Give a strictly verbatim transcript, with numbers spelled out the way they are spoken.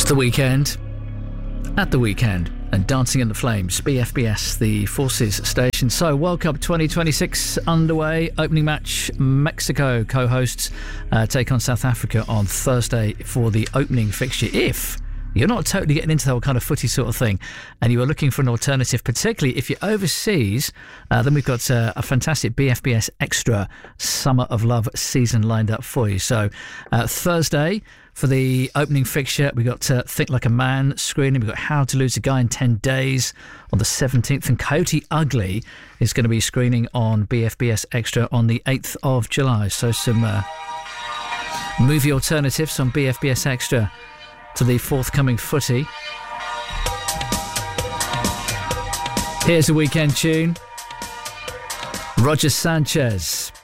The Weekend, at the weekend, and Dancing in the Flames, B F B S, the Forces station. So, World Cup twenty twenty-six underway. Opening match, Mexico co-hosts uh, take on South Africa on Thursday for the opening fixture. If you're not totally getting into that kind of footy sort of thing, and you are looking for an alternative, particularly if you're overseas, uh, then we've got uh, a fantastic B F B S Extra Summer of Love season lined up for you. So, uh, Thursday, for the opening fixture, we've got uh, Think Like a Man screening. We've got How to Lose a Guy in ten days on the seventeenth. And Coyote Ugly is going to be screening on B F B S Extra on the eighth of July. So some uh, movie alternatives on B F B S Extra to the forthcoming footy. Here's a weekend tune. Roger Sanchez.